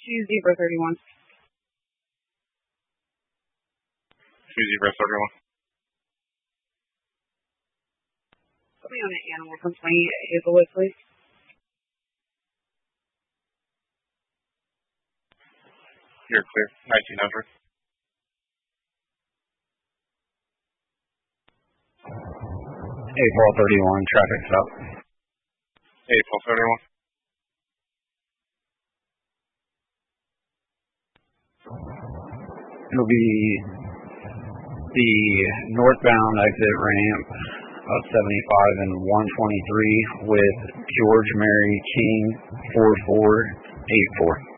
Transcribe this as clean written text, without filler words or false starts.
Zebra 31. 2 Zebra 31. Put me on an animal complaint at Hazelwood, please. You're clear. 1900. 8-12-31, traffic stop. 8-12-31. It'll be the northbound exit ramp of 75 and 123 with George Mary King 4484.